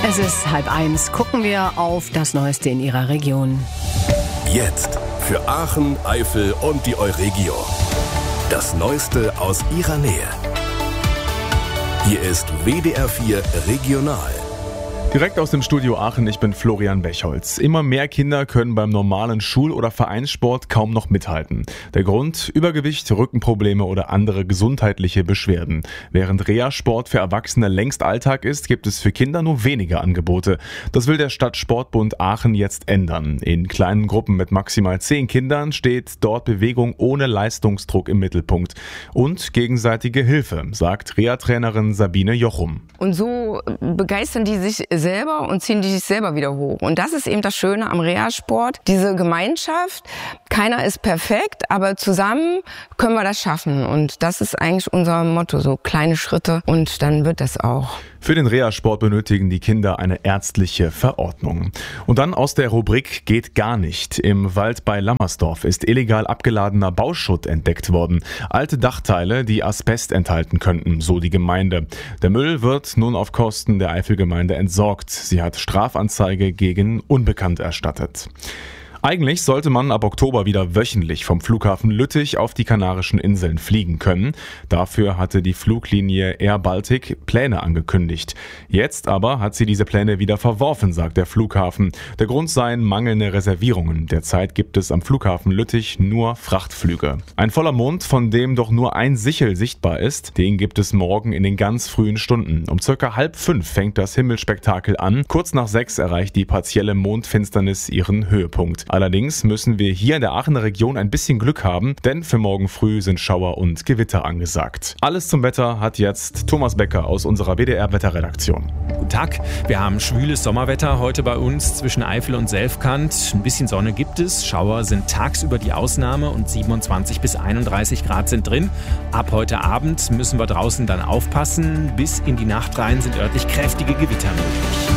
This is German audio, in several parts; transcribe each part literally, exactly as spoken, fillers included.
Es ist halb eins. Gucken wir auf das Neueste in Ihrer Region. Jetzt für Aachen, Eifel und die Euregio. Das Neueste aus Ihrer Nähe. Hier ist W D R vier Regional. Direkt aus dem Studio Aachen, ich bin Florian Bechholz. Immer mehr Kinder können beim normalen Schul- oder Vereinssport kaum noch mithalten. Der Grund? Übergewicht, Rückenprobleme oder andere gesundheitliche Beschwerden. Während Reha-Sport für Erwachsene längst Alltag ist, gibt es für Kinder nur wenige Angebote. Das will der Stadtsportbund Aachen jetzt ändern. In kleinen Gruppen mit maximal zehn Kindern steht dort Bewegung ohne Leistungsdruck im Mittelpunkt. Und gegenseitige Hilfe, sagt Reha-Trainerin Sabine Jochum. Und so begeistern die sich selber und ziehen die sich selber wieder hoch. Und das ist eben das Schöne am Reha-Sport. Diese Gemeinschaft, keiner ist perfekt, aber zusammen können wir das schaffen. Und das ist eigentlich unser Motto, so kleine Schritte und dann wird das auch. Für den Reha-Sport benötigen die Kinder eine ärztliche Verordnung. Und dann aus der Rubrik geht gar nicht. Im Wald bei Lammersdorf ist illegal abgeladener Bauschutt entdeckt worden. Alte Dachteile, die Asbest enthalten könnten, so die Gemeinde. Der Müll wird nun auf Kosten der Eifelgemeinde entsorgt. Sie hat Strafanzeige gegen Unbekannt erstattet. Eigentlich sollte man ab Oktober wieder wöchentlich vom Flughafen Lüttich auf die Kanarischen Inseln fliegen können. Dafür hatte die Fluglinie Air Baltic Pläne angekündigt. Jetzt aber hat sie diese Pläne wieder verworfen, sagt der Flughafen. Der Grund seien mangelnde Reservierungen. Derzeit gibt es am Flughafen Lüttich nur Frachtflüge. Ein voller Mond, von dem doch nur ein Sichel sichtbar ist, den gibt es morgen in den ganz frühen Stunden. Um circa halb fünf fängt das Himmelsspektakel an. Kurz nach sechs erreicht die partielle Mondfinsternis ihren Höhepunkt. Allerdings müssen wir hier in der Aachener Region ein bisschen Glück haben, denn für morgen früh sind Schauer und Gewitter angesagt. Alles zum Wetter hat jetzt Thomas Becker aus unserer W D R-Wetterredaktion. Guten Tag, wir haben schwüles Sommerwetter heute bei uns zwischen Eifel und Selfkant. Ein bisschen Sonne gibt es, Schauer sind tagsüber die Ausnahme und siebenundzwanzig bis einunddreißig Grad sind drin. Ab heute Abend müssen wir draußen dann aufpassen. Bis in die Nacht rein sind örtlich kräftige Gewitter möglich.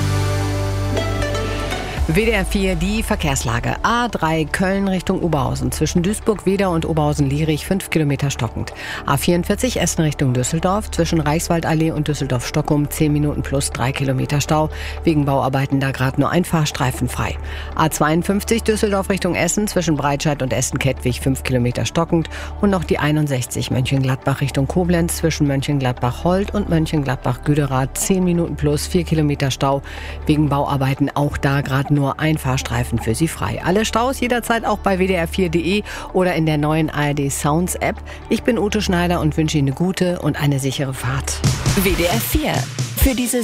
W D R vier, die Verkehrslage. A drei Köln Richtung Oberhausen. Zwischen Duisburg-Wedau und Oberhausen-Lierich fünf Kilometer stockend. A vierundvierzig Essen Richtung Düsseldorf. Zwischen Reichswaldallee und Düsseldorf-Stockholm zehn Minuten plus drei Kilometer Stau. Wegen Bauarbeiten da gerade nur ein Fahrstreifen frei. A zweiundfünfzig Düsseldorf Richtung Essen. Zwischen Breitscheid und Essen-Kettwig fünf Kilometer stockend. Und noch die einundsechzig Mönchengladbach Richtung Koblenz. Zwischen Mönchengladbach-Holt und Mönchengladbach-Güderath zehn Minuten plus vier Kilometer Stau. Wegen Bauarbeiten auch da gerade nur ein Fahrstreifen für Sie frei. Alle Staus jederzeit auch bei w d r vier punkt d e oder in der neuen A R D Sounds App. Ich bin Ute Schneider und wünsche Ihnen eine gute und eine sichere Fahrt. W D R vier. Für diese